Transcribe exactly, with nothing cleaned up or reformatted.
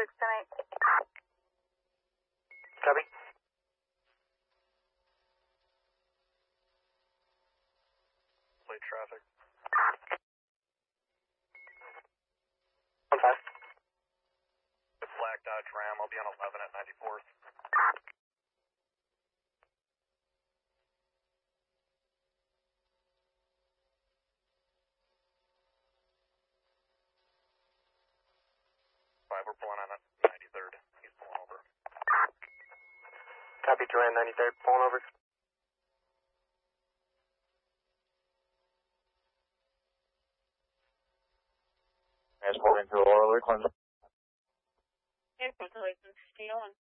six ten eight. Copy. Late traffic. one five. The black Dodge Ram, I'll be on eleven at ninety-fourth. Five, we're pulling on at ninety-third. He's pulling over. Copy, Duran, ninety-third, pulling over. Transporting to Aurora Lakeland. Airport, Lakeland, stay on.